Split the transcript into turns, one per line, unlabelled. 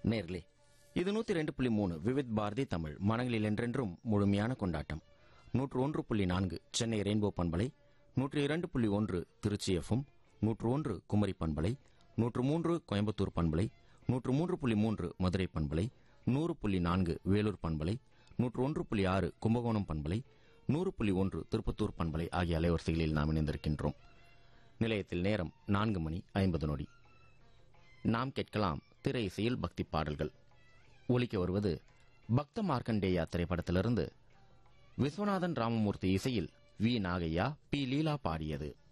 நேர்களே, இது 102.3 விவித் பாரதி தமிழ் மனங்களில் என்றென்றும் முழுமையான கொண்டாட்டம். 101.4 சென்னை ரெயின்போ பண்பலை, 102.1 திருச்சி எஃப்எம், 101 குமரி பண்பலை, 103 கோயம்புத்தூர் பண்பலை, 103.3 மதுரை பண்பலை, 100.4 வேலூர் பண்பலை, 101.6 கும்பகோணம் பண்பலை, 100.1 திருப்பத்தூர் பண்பலை ஆகிய அலைவரிசைகளில் நாம் இணைந்திருக்கின்றோம். நிலையத்தில் நேரம் 4:50. நாம் கேட்கலாம் திரை இசையில் பக்தி பாடல்கள். ஒலிக்க வருவது பக்த மார்க்கண்டேயா திரைப்படத்திலிருந்து விஸ்வநாதன் ராமமூர்த்தி இசையில் வி. நாகையா, பி. லீலா பாடியது.